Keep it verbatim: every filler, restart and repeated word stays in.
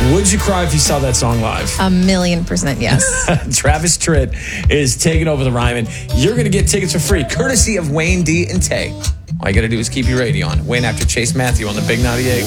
Would you cry if you saw that song live? A million percent yes. Travis Tritt is taking over the Ryman. You're going to get tickets for free, courtesy of Wayne D and Tay. All you got to do is keep your radio on. Wayne after Chase Matthew on the Big ninety-eight.